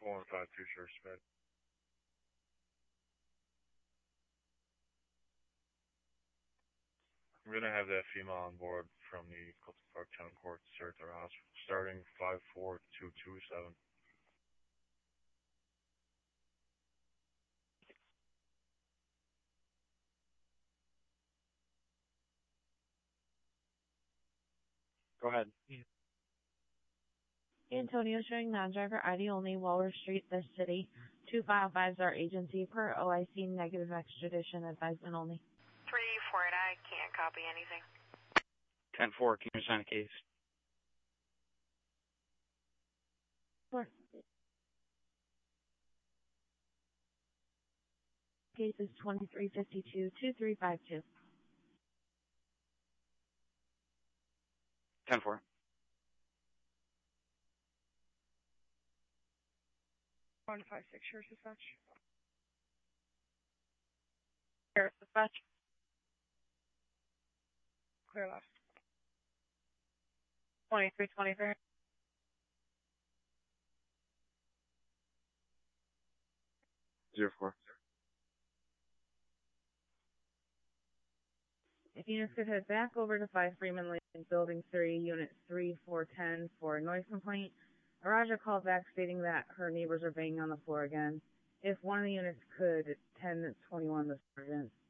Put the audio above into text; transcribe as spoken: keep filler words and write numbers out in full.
four one five two, Sheriff Smith. I'm gonna have that female on board from the Clifton Park Town Court to start their house, starting five four two two seven. Go ahead. Antonio showing non-driver I D only, Waller Street, this city. two five five is our agency per O I C, negative extradition, advisement only. three four eight, I can't copy anything. ten four, can you assign a case? Four. Case is twenty-three fifty-two, two three five two. ten four. one five six, Sheriff's Dispatch. Sheriff's Dispatch. Clear left. twenty-three twenty-three. Zero four. If units could head back over to five Freeman Lane, Building three, Unit three four ten for a noise complaint. Araja called back stating that her neighbors are banging on the floor again. If one of the units could, ten twenty-one the sergeant.